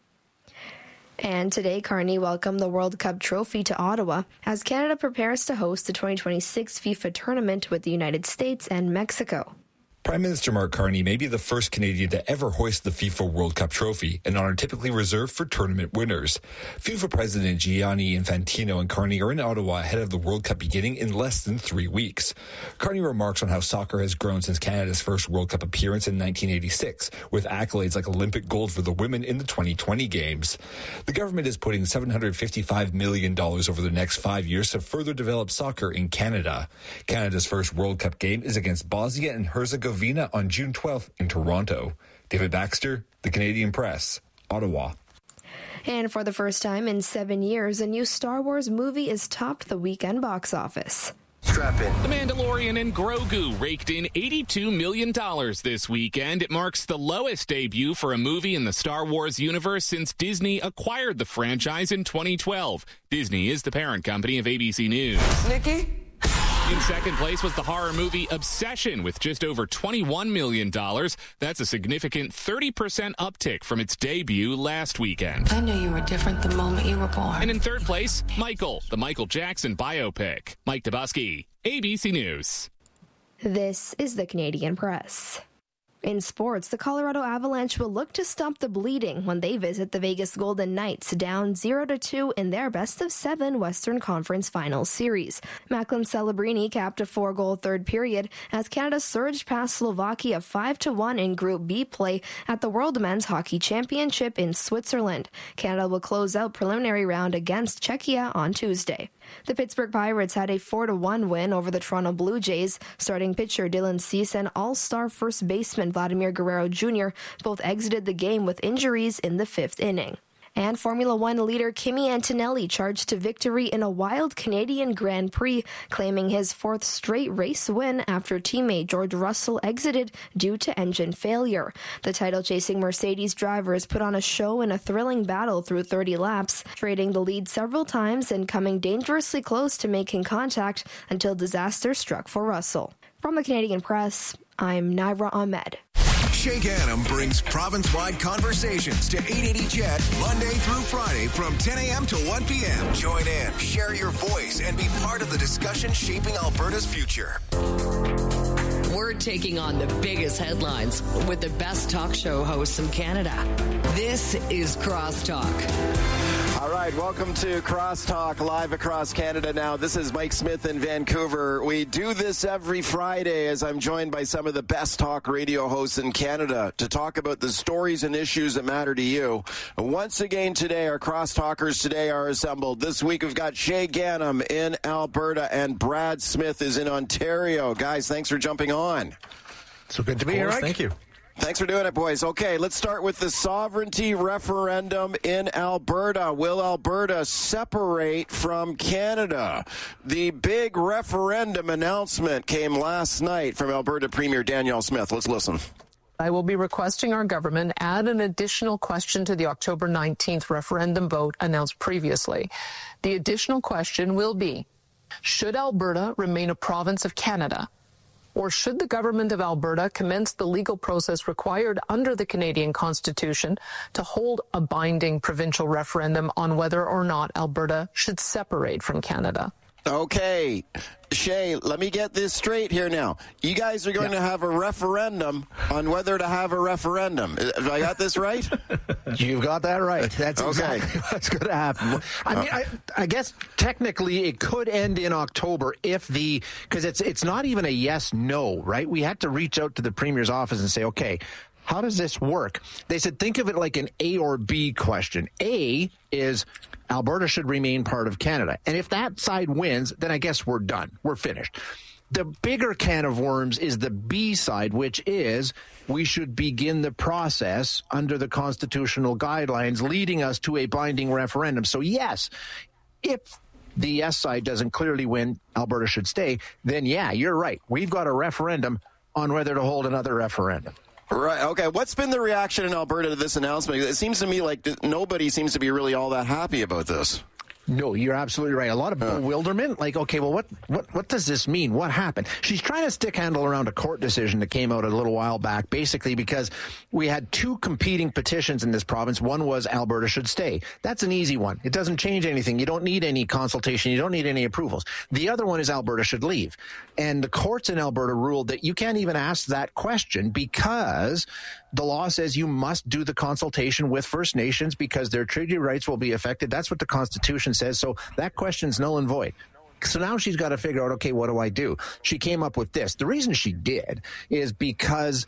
And today, Carney welcomed the World Cup trophy to Ottawa as Canada prepares to host the twenty twenty-six FIFA tournament with the United States and Mexico. Prime Minister Mark Carney may be the first Canadian to ever hoist the FIFA World Cup trophy, an honor typically reserved for tournament winners. FIFA President Gianni Infantino and Carney are in Ottawa ahead of the World Cup beginning in less than three weeks. Carney remarks on how soccer has grown since Canada's first World Cup appearance in nineteen eighty-six, with accolades like Olympic gold for the women in the twenty twenty games. The government is putting seven hundred fifty-five million dollars over the next five years to further develop soccer in Canada. Canada's first World Cup game is against Bosnia and Herzegovina on June twelfth in Toronto. David Baxter, The Canadian Press, Ottawa. And for the first time in seven years, a new Star Wars movie has topped the weekend box office. Strap in. The Mandalorian and Grogu raked in eighty-two million dollars this weekend. It marks the lowest debut for a movie in the Star Wars universe since Disney acquired the franchise in twenty twelve. Disney is the parent company of A B C News. Nikki? In second place was the horror movie Obsession with just over twenty-one million dollars. That's a significant thirty percent uptick from its debut last weekend. I knew you were different the moment you were born. And in third place, Michael, the Michael Jackson biopic. Mike Dubusky, A B C News. This is the Canadian Press. In sports, the Colorado Avalanche will look to stop the bleeding when they visit the Vegas Golden Knights, down zero to two in their best-of-seven Western Conference Finals series. Macklin Celebrini capped a four-goal third period as Canada surged past Slovakia five to one in Group B play at the World Men's Hockey Championship in Switzerland. Canada will close out preliminary round against Czechia on Tuesday. The Pittsburgh Pirates had a four to one win over the Toronto Blue Jays. Starting pitcher Dylan Cease and all-star first baseman Vladimir Guerrero Junior both exited the game with injuries in the fifth inning. And Formula One leader Kimi Antonelli charged to victory in a wild Canadian Grand Prix, claiming his fourth straight race win after teammate George Russell exited due to engine failure. The title-chasing Mercedes drivers put on a show in a thrilling battle through thirty laps, trading the lead several times and coming dangerously close to making contact until disaster struck for Russell. From the Canadian Press, I'm Naira Ahmed. Shake Adam brings province-wide conversations to eight eighty C H E D Monday through Friday from ten a.m. to one p.m. Join in, share your voice, and be part of the discussion shaping Alberta's future. We're taking on the biggest headlines with the best talk show hosts in Canada. This is Crosstalk. All right, welcome to Crosstalk live across Canada now. This is Mike Smith in Vancouver. We do this every Friday as I'm joined by some of the best talk radio hosts in Canada to talk about the stories and issues that matter to you. Once again today, our Crosstalkers today are assembled. This week we've got Shay Ganem in Alberta and Brad Smith is in Ontario. Guys, thanks for jumping on. So good to be here. Thank you. Thanks for doing it, boys. Okay, let's start with the sovereignty referendum in Alberta. Will Alberta separate from Canada? The big referendum announcement came last night from Alberta Premier Danielle Smith. Let's listen. I will be requesting our government add an additional question to the October nineteenth referendum vote announced previously. The additional question will be, should Alberta remain a province of Canada? Or should the government of Alberta commence the legal process required under the Canadian Constitution to hold a binding provincial referendum on whether or not Alberta should separate from Canada? Okay, Shay, let me get this straight here now. You guys are going yeah. to have a referendum on whether to have a referendum. Have I got this right? You've got that right. That's okay. exactly what's going to happen. I mean, I, I guess technically it could end in October if the, because it's it's not even a yes-no, right? We had to reach out to the Premier's office and say, okay, how does this work? They said, think of it like an A or B question. A is Alberta should remain part of Canada. And if that side wins, then I guess we're done. We're finished. The bigger can of worms is the B side, which is we should begin the process under the constitutional guidelines leading us to a binding referendum. So yes, if the yes side doesn't clearly win, Alberta should stay, then yeah, you're right. We've got a referendum on whether to hold another referendum. Right. Okay. What's been the reaction in Alberta to this announcement? It seems to me like nobody seems to be really all that happy about this. No, you're absolutely right. A lot of bewilderment. Like, okay, well, what, what, what does this mean? What happened? She's trying to stick handle around a court decision that came out a little while back, basically because we had two competing petitions in this province. One was Alberta should stay. That's an easy one. It doesn't change anything. You don't need any consultation. You don't need any approvals. The other one is Alberta should leave. And the courts in Alberta ruled that you can't even ask that question because the law says you must do the consultation with First Nations because their treaty rights will be affected. That's what the Constitution says. So that question's null and void. So now she's got to figure out, okay, what do I do? She came up with this. The reason she did is because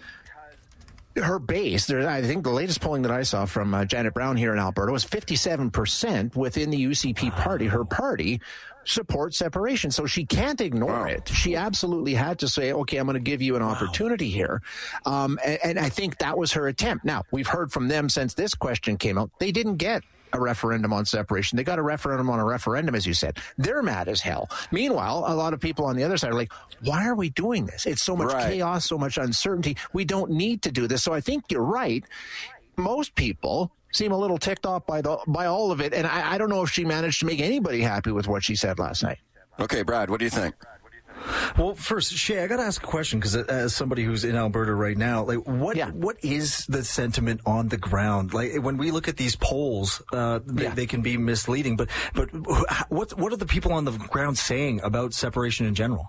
her base, there, I think the latest polling that I saw from uh, Janet Brown here in Alberta was fifty-seven percent within the U C P party. Her party supports separation. So she can't ignore wow. it. She absolutely had to say, okay, I'm going to give you an wow. opportunity here. Um, and, and I think that was her attempt. Now, we've heard from them since this question came out. They didn't get a referendum on separation. They got a referendum on a referendum, as you said. They're mad as hell. Meanwhile, a lot of people on the other side are like, why are we doing this? It's so much right. chaos, so much uncertainty. We don't need to do this. So I think you're right. Most people seem a little ticked off by the by all of it, and I, I don't know if she managed to make anybody happy with what she said last night. Okay, Brad, what do you think? Well, first, Shay, I got to ask a question because as somebody who's in Alberta right now, like, what yeah. what is the sentiment on the ground? Like, when we look at these polls, uh, they, yeah. they can be misleading. But but what what are the people on the ground saying about separation in general?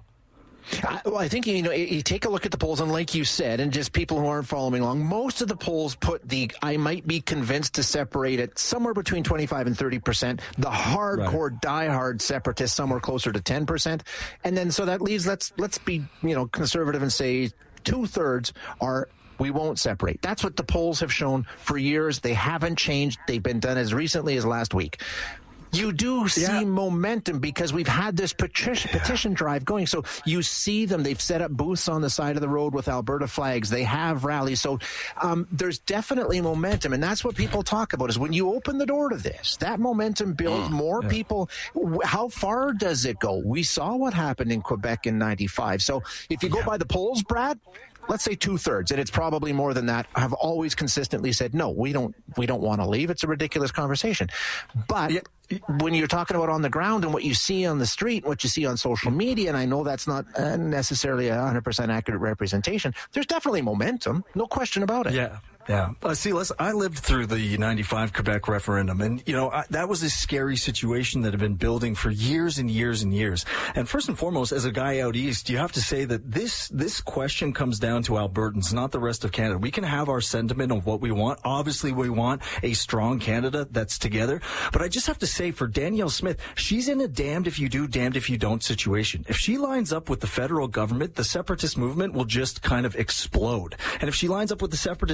I, well, I think, you know, you take a look at the polls, and like you said, and just people who aren't following along, most of the polls put the I might be convinced to separate it somewhere between twenty-five and thirty percent. The hardcore, right. diehard separatists somewhere closer to ten percent. And then so that leaves, let's let's be, you know, conservative and say two-thirds are we won't separate. That's what the polls have shown for years. They haven't changed. They've been done as recently as last week. You do see yeah. momentum because we've had this petition, yeah. petition drive going. So you see them. They've set up booths on the side of the road with Alberta flags. They have rallies. So um, there's definitely momentum. And that's what people talk about is when you open the door to this, that momentum builds more yeah. people. How far does it go? We saw what happened in Quebec in ninety-five. So if you go yeah. by the polls, Brad, let's say two-thirds, and it's probably more than that, have always consistently said, no, we don't we don't want to leave. It's a ridiculous conversation. But yeah. when you're talking about on the ground and what you see on the street, what you see on social media, and I know that's not uh, necessarily a one hundred percent accurate representation, there's definitely momentum. No question about it. Yeah. Yeah. Uh, see, listen, I lived through the ninety-five Quebec referendum, and, you know, I, that was a scary situation that had been building for years and years and years. And first and foremost, as a guy out east, you have to say that this this question comes down to Albertans, not the rest of Canada. We can have our sentiment of what we want. Obviously, we want a strong Canada that's together. But I just have to say, for Danielle Smith, she's in a damned if you do, damned if you don't situation. If she lines up with the federal government, the separatist movement will just kind of explode. And if she lines up with the separatist movement,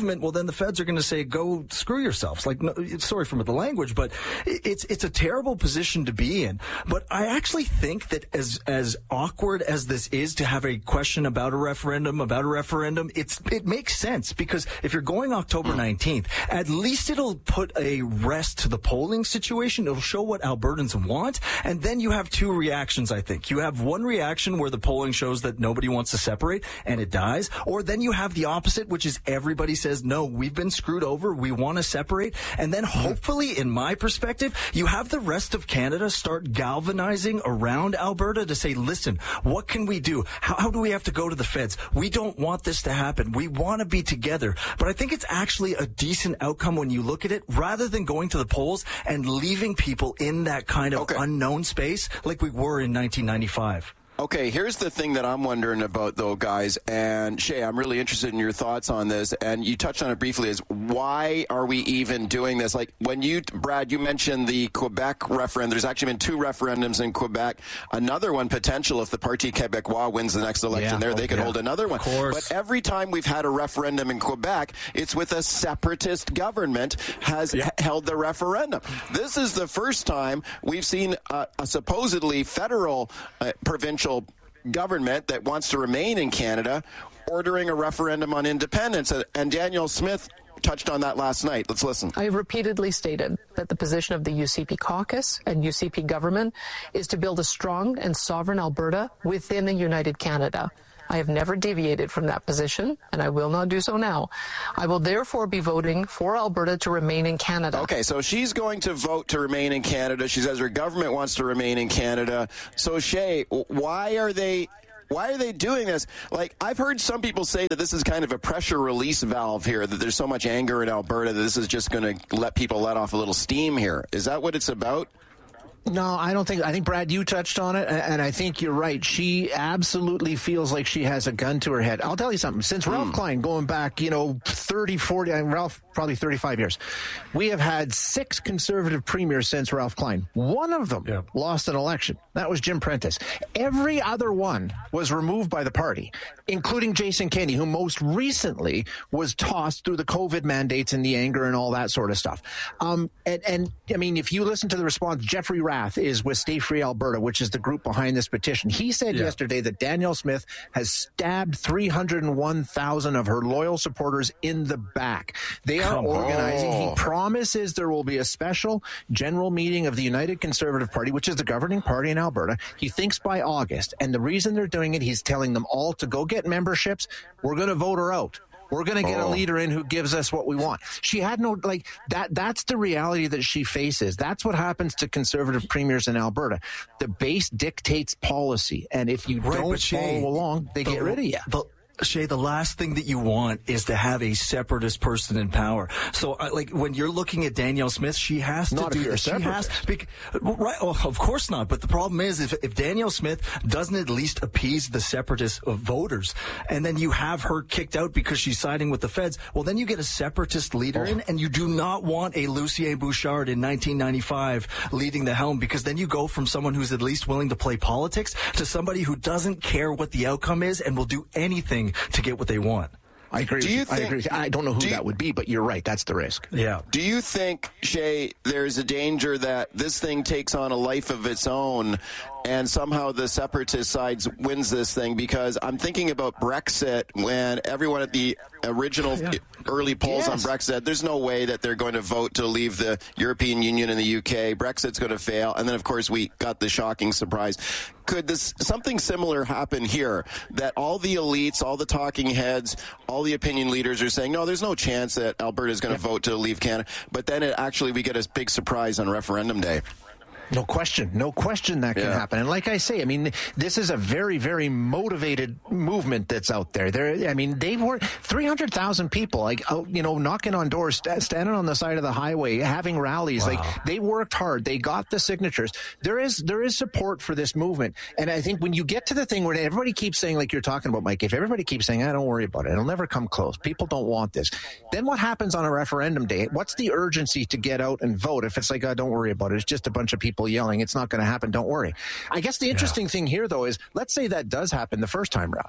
agreement, well, then the feds are going to say, go screw yourselves. Like, no, sorry for the language, but it's it's a terrible position to be in. But I actually think that as as awkward as this is to have a question about a referendum, about a referendum, it's it makes sense, because if you're going October nineteenth, at least it'll put a rest to the polling situation. It'll show what Albertans want. And then you have two reactions, I think. You have one reaction where the polling shows that nobody wants to separate and it dies. Or then you have the opposite, which is everybody says, no, we've been screwed over. We want to separate. And then hopefully, in my perspective, you have the rest of Canada start galvanizing around Alberta to say, listen, what can we do? How, how do we have to go to the feds? We don't want this to happen. We want to be together. But I think it's actually a decent outcome when you look at it, rather than going to the polls and leaving people in that kind of okay. unknown space like we were in nineteen ninety-five. Okay, here's the thing that I'm wondering about, though, guys. And Shay, I'm really interested in your thoughts on this. And you touched on it briefly, is why are we even doing this? Like, when you, Brad, you mentioned the Quebec referendum. There's actually been two referendums in Quebec. Another one potential if the Parti Québécois wins the next election yeah, there. They could yeah. hold another one. Of course. But every time we've had a referendum in Quebec, it's with a separatist government has yeah. h- held the referendum. This is the first time we've seen a, a supposedly federal, uh, provincial government that wants to remain in Canada ordering a referendum on independence. And Danielle Smith touched on that last night. Let's listen. I have repeatedly stated that the position of the U C P caucus and U C P government is to build a strong and sovereign Alberta within a united Canada. I have never deviated from that position, and I will not do so now. I will therefore be voting for Alberta to remain in Canada. Okay, so she's going to vote to remain in Canada. She says her government wants to remain in Canada. So, Shay, why are they... Why are they doing this? Like, I've heard some people say that this is kind of a pressure release valve here, that there's so much anger in Alberta that this is just going to let people let off a little steam here. Is that what it's about? No, I don't think. I think, Brad, you touched on it, and I think you're right. She absolutely feels like she has a gun to her head. I'll tell you something. Since mm. Ralph Klein, going back, you know, thirty, forty, and Ralph, probably thirty-five years, we have had six conservative premiers since Ralph Klein. One of them yeah. lost an election. That was Jim Prentice. Every other one was removed by the party, including Jason Kenney, who most recently was tossed through the COVID mandates and the anger and all that sort of stuff. Um, and, and, I mean, if you listen to the response, Jeffrey Rath is with Stay Free Alberta, which is the group behind this petition. He said yeah. yesterday that Danielle Smith has stabbed three hundred one thousand of her loyal supporters in the back. They Come are organizing. On. He promises there will be a special general meeting of the United Conservative Party, which is the governing party in Alberta. He thinks by August. And the reason they're doing it, he's telling them all to go get memberships. We're going to vote her out. We're going to get oh. a leader in who gives us what we want. She had no, like, that. That's the reality that she faces. That's what happens to conservative premiers in Alberta. The base dictates policy. And if you right, don't Shay, follow along, they the, get rid of you. The, Shay, the last thing that you want is to have a separatist person in power. So, uh, like, when you're looking at Danielle Smith, she has to not do this. She has, bec- right? Oh, of course not. But the problem is, if, if Danielle Smith doesn't at least appease the separatist voters, and then you have her kicked out because she's siding with the feds, well, then you get a separatist leader oh. in, and you do not want a Lucien Bouchard in nineteen ninety-five leading the helm, because then you go from someone who's at least willing to play politics to somebody who doesn't care what the outcome is and will do anything to get what they want. I agree. Do with you you. think, I agree. I don't know who you, that would be, but you're right. That's the risk. Yeah. Do you think, Shay, there's a danger that this thing takes on a life of its own and somehow the separatist side wins this thing? Because I'm thinking about Brexit, when everyone at the original yeah. early polls yes. on Brexit, there's no way that they're going to vote to leave the European Union and the U K. Brexit's going to fail. And then, of course, we got the shocking surprise. Could this something similar happen here, that all the elites, all the talking heads, all the opinion leaders are saying, no, there's no chance that Alberta is going to yeah. vote to leave Canada, but then it actually we get a big surprise on referendum day? No question. No question that can yeah. happen. And like I say, I mean, this is a very, very motivated movement that's out there. There, I mean, they've worked three hundred thousand people, like, out, you know, knocking on doors, st- standing on the side of the highway, having rallies. Wow. Like, they worked hard. They got the signatures. There is, there is support for this movement. And I think when you get to the thing where everybody keeps saying, like you're talking about, Mike, if everybody keeps saying, I don't worry about it, it'll never come close. People don't want this. Then what happens on a referendum day? What's the urgency to get out and vote if it's like, oh, don't worry about it. It's just a bunch of people yelling. It's not going to happen. Don't worry. I guess the interesting yeah. thing here, though, is let's say that does happen the first time round.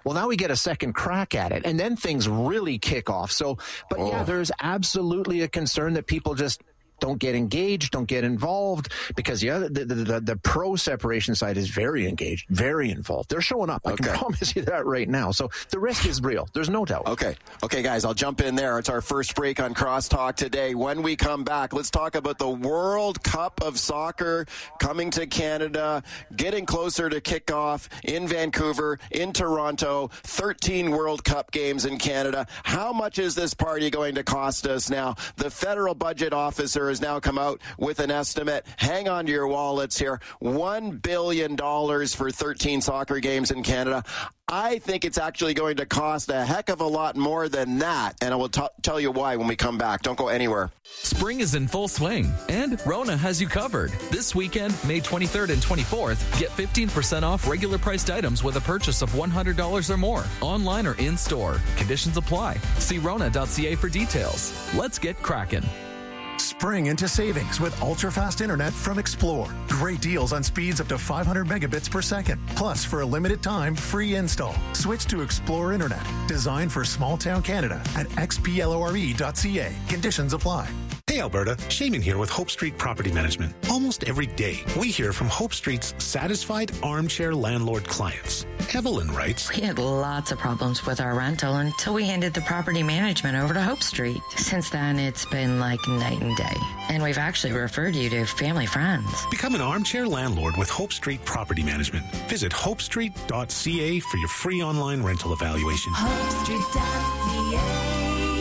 Well, now we get a second crack at it, and then things really kick off. So, but oh. yeah, there's absolutely a concern that people just don't get engaged, don't get involved, because the, other, the, the, the, the pro separation side is very engaged, very involved. They're showing up. I okay. can promise you that right now. So the risk is real. There's no doubt. Okay. Okay, guys, I'll jump in there. It's our first break on Crosstalk today. When we come back, let's talk about the World Cup of Soccer coming to Canada, getting closer to kickoff in Vancouver, in Toronto, thirteen World Cup games in Canada. How much is this party going to cost us now? The federal budget officer has now come out with an estimate. Hang on to your wallets here. one billion dollars for thirteen soccer games in Canada. I think it's actually going to cost a heck of a lot more than that, and I will t- tell you why when we come back. Don't go anywhere. Spring is in full swing, and Rona has you covered. This weekend, May twenty-third and twenty-fourth, get fifteen percent off regular priced items with a purchase of one hundred dollars or more, online or in-store. Conditions apply. See rona dot c a for details. Let's get cracking. Spring into savings with ultra-fast internet from Explore. Great deals on speeds up to five hundred megabits per second. Plus, for a limited time, free install. Switch to Explore Internet. Designed for small-town Canada at x p lore dot c a. Conditions apply. Hey Alberta, Shaman here with Hope Street Property Management. Almost every day, we hear from Hope Street's satisfied armchair landlord clients. Evelyn writes, We had lots of problems with our rental until we handed the property management over to Hope Street. Since then, it's been like night and day. And we've actually referred you to family friends. Become an armchair landlord with Hope Street Property Management. Visit hope street dot c a for your free online rental evaluation. hope street dot c a.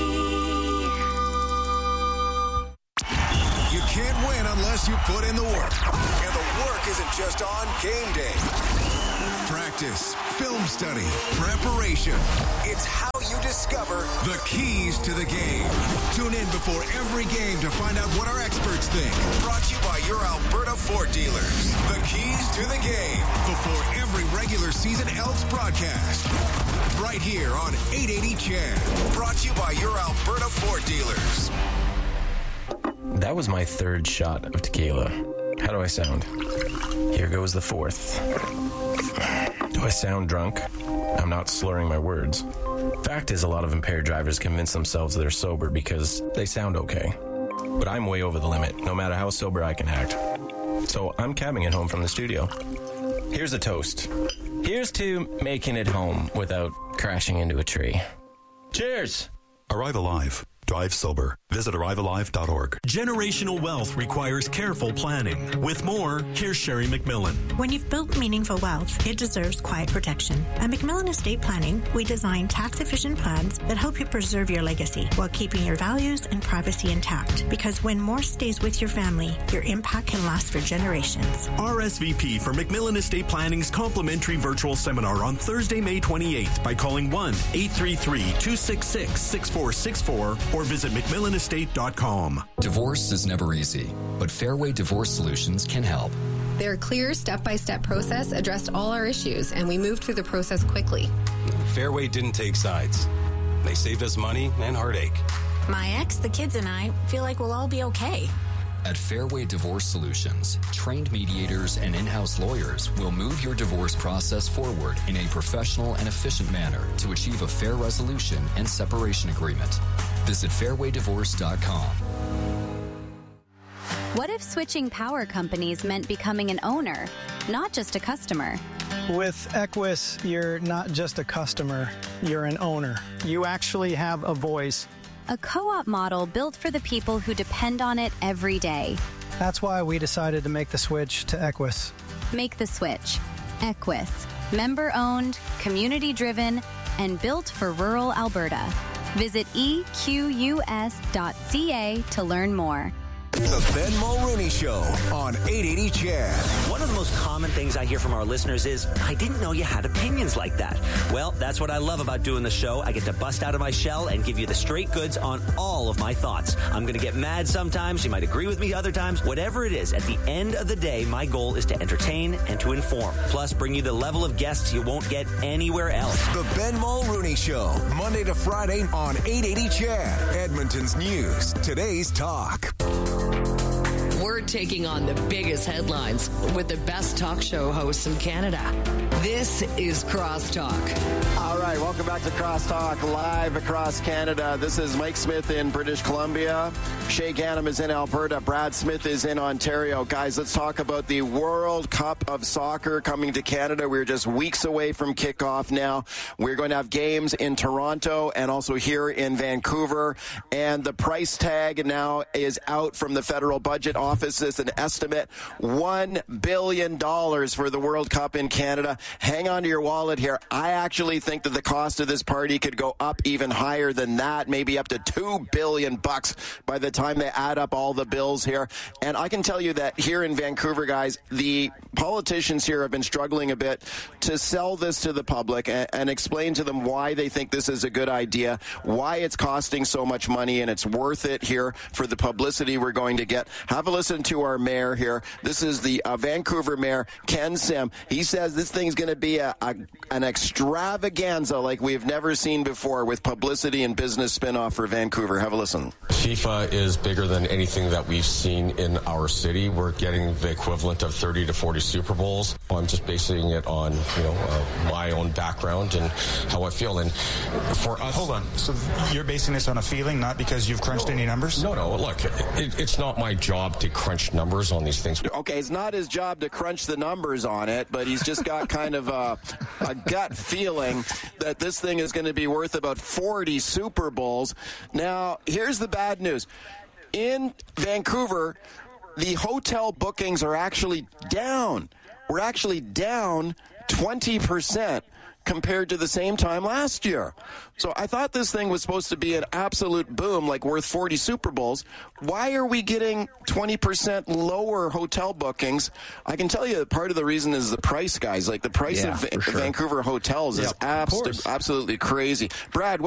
You can't win unless you put in the work. And the work isn't just on game day. Practice, film study, preparation. It's how you discover the keys to the game. Tune in before every game to find out what our experts think. Brought to you by your Alberta Ford dealers. The keys to the game before every regular season Elks broadcast. Right here on eight eighty C H E D. Brought to you by your Alberta Ford dealers. That was my third shot of tequila. How do I sound? Here goes the fourth. Do I sound drunk? I'm not slurring my words. Fact is, a lot of impaired drivers convince themselves they're sober because they sound okay. But I'm way over the limit, no matter how sober I can act. So I'm cabbing it home from the studio. Here's a toast. Here's to making it home without crashing into a tree. Cheers! Arrive Alive. Drive sober. Visit arrive alive dot org. Generational wealth requires careful planning. With more, here's Sherry McMillan. When you've built meaningful wealth, it deserves quiet protection. At McMillan Estate Planning, we design tax-efficient plans that help you preserve your legacy while keeping your values and privacy intact. Because when more stays with your family, your impact can last for generations. R S V P for McMillan Estate Planning's complimentary virtual seminar on Thursday, May twenty-eighth by calling one eight three three, two six six, six four six four or visit mcmillan estate dot com. Divorce is never easy, but Fairway Divorce Solutions can help. Their clear step-by-step process addressed all our issues, and we moved through the process quickly. Fairway didn't take sides. They saved us money and heartache. My ex, the kids, and I feel like we'll all be okay. At Fairway Divorce Solutions, trained mediators and in-house lawyers will move your divorce process forward in a professional and efficient manner to achieve a fair resolution and separation agreement. Visit fairway divorce dot com. What if switching power companies meant becoming an owner, not just a customer? With Equus, you're not just a customer, you're an owner. You actually have a voice. A co-op model built for the people who depend on it every day. That's why we decided to make the switch to Equus. Make the switch. Equus. Member-owned, community-driven, and built for rural Alberta. Visit e q u s dot c a to learn more. The Ben Mulrooney Show on eight eighty C H E D. One of the most common things I hear from our listeners is, I didn't know you had opinions like that. Well, that's what I love about doing the show. I get to bust out of my shell and give you the straight goods on all of my thoughts. I'm going to get mad sometimes. You might agree with me other times. Whatever it is, at the end of the day, my goal is to entertain and to inform. Plus, bring you the level of guests you won't get anywhere else. The Ben Mulrooney Show, Monday to Friday on eight eighty C H E D. Edmonton's News, today's talk. We're taking on the biggest headlines with the best talk show hosts in Canada. This is Crosstalk. All right, welcome back to Crosstalk, live across Canada. This is Mike Smith in British Columbia. Shay Gannam is in Alberta. Brad Smith is in Ontario. Guys, let's talk about the World Cup of Soccer coming to Canada. We're just weeks away from kickoff now. We're going to have games in Toronto and also here in Vancouver. And the price tag now is out from the federal budget office. It's an estimate one billion dollars for the World Cup in Canada. Hang on to your wallet here. I actually think that the cost of this party could go up even higher than that, maybe up to two billion bucks by the time they add up all the bills here. And I can tell you that here in Vancouver, guys, the politicians here have been struggling a bit to sell this to the public and, and explain to them why they think this is a good idea, why it's costing so much money, and it's worth it here for the publicity we're going to get. Have a listen to our mayor here. This is the uh, Vancouver mayor, Ken Sim. He says this thing's going to be a, a, an extravaganza like we've never seen before with publicity and business spinoff for Vancouver. Have a listen. FIFA is bigger than anything that we've seen in our city. We're getting the equivalent of thirty to forty Super Bowls. I'm just basing it on, you know, uh, my own background and how I feel. And for us... Hold on. So you're basing this on a feeling, not because you've crunched no, any numbers? No, no. Look, it, it's not my job to crunch numbers on these things. Okay, it's not his job to crunch the numbers on it, but he's just got kind of a, a gut feeling that this thing is going to be worth about forty Super Bowls. Now, here's the bad news. In Vancouver, the hotel bookings are actually down. We're actually down twenty percent compared to the same time last year. So I thought this thing was supposed to be an absolute boom, like worth forty Super Bowls. Why are we getting twenty percent lower hotel bookings? I can tell you that part of the reason is the price, guys. Like the price yeah, of Va- sure. Vancouver hotels yep, is abs- absolutely crazy. Brad, what